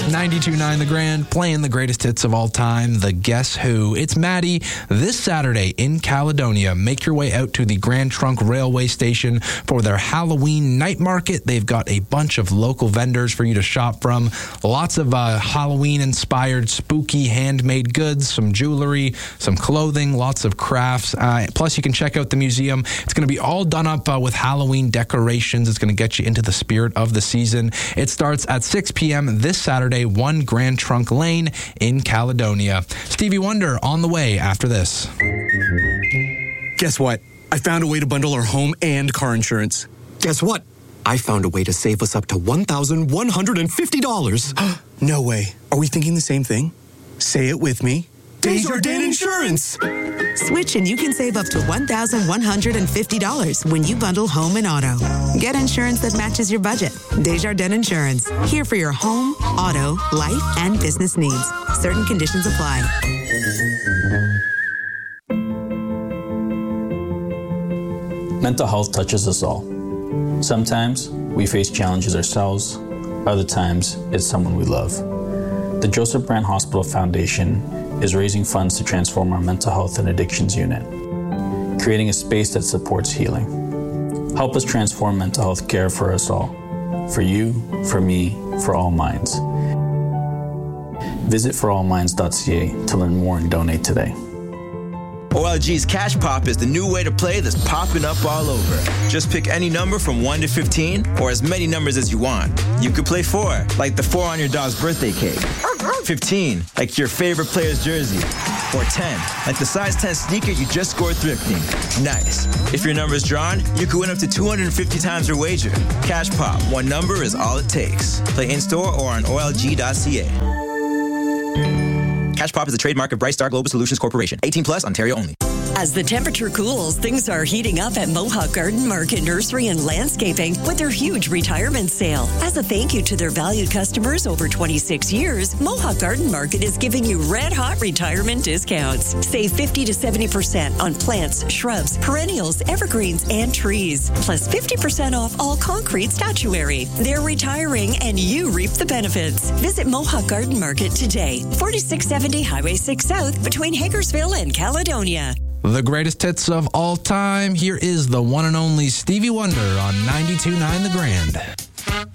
92.9 The Grand, playing the greatest hits of all time, the Guess Who. It's Maddie this Saturday in Caledonia. Make your way out to the Grand Trunk Railway Station for their Halloween night market. They've got a bunch of local vendors for you to shop from. Lots of Halloween-inspired, spooky, handmade goods, some jewelry, some clothing, lots of crafts. Plus, you can check out the museum. It's going to be all done up with Halloween decorations. It's going to get you into the spirit of the season. It starts at 6 p.m. this Saturday, 1 Grand Trunk Lane in Caledonia. Stevie Wonder on the way after this. Guess what? I found a way to bundle our home and car insurance. Guess what? I found a way to save us up to $1,150. No way. Are we thinking the same thing? Say it with me. Desjardins Insurance! Switch and you can save up to $1,150 when you bundle home and auto. Get insurance that matches your budget. Desjardins Insurance. Here for your home, auto, life, and business needs. Certain conditions apply. Mental health touches us all. Sometimes we face challenges ourselves. Other times it's someone we love. The Joseph Brand Hospital Foundation is raising funds to transform our mental health and addictions unit, creating a space that supports healing. Help us transform mental health care for us all, for you, for me, for all minds. Visit forallminds.ca to learn more and donate today. OLG's Cash Pop is the new way to play that's popping up all over. Just pick any number from 1 to 15 or as many numbers as you want. You could play 4, like the 4 on your dog's birthday cake. 15, like your favorite player's jersey. Or 10, like the size 10 sneaker you just scored thrifting. Nice. If your number is drawn, you could win up to 250 times your wager. Cash Pop, one number is all it takes. Play in-store or on OLG.ca. Cash Pop is a trademark of Bright Star Global Solutions Corporation. 18 plus, Ontario only. As the temperature cools, things are heating up at Mohawk Garden Market Nursery and Landscaping with their huge retirement sale. As a thank you to their valued customers over 26 years, Mohawk Garden Market is giving you red-hot retirement discounts. Save 50 to 70% on plants, shrubs, perennials, evergreens, and trees. Plus 50% off all concrete statuary. They're retiring and you reap the benefits. Visit Mohawk Garden Market today. 4670 Highway 6 South between Hagersville and Caledonia. The greatest hits of all time. Here is the one and only Stevie Wonder on 92.9 The Grand.